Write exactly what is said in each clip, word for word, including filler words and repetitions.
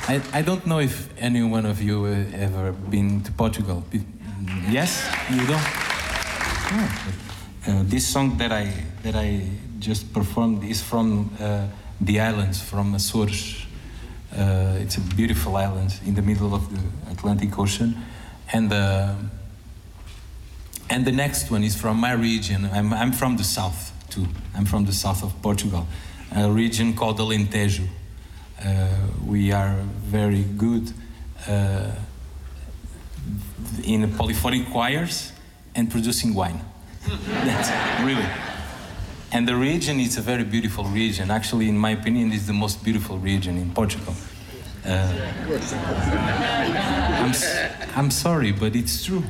I, I don't know if any one of you uh, ever been to Portugal. Yes? You don't? Oh. Uh, this song that I that I just performed is from uh, the islands, from Açores. Uh, it's a beautiful island in the middle of the Atlantic Ocean, and uh, and the next one is from my region. I'm I'm from the south too. I'm from the south of Portugal, a region called Alentejo. Uh, we are very good uh, in polyphonic choirs and producing wine. That's really. And the region is a very beautiful region. Actually, in my opinion, it's the most beautiful region in Portugal. Uh, I'm, I'm sorry, but it's true.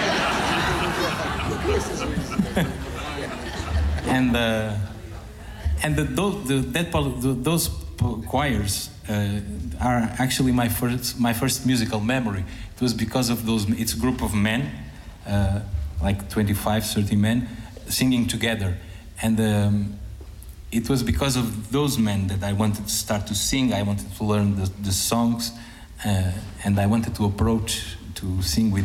and uh, and the, those, the, that, the, those choirs uh, are actually my first my first musical memory. It was because of those. It's a group of men, uh, like twenty-five, thirty men, singing together, and um, it was because of those men that I wanted to start to sing. I wanted to learn the, the songs, uh, and I wanted to approach to sing with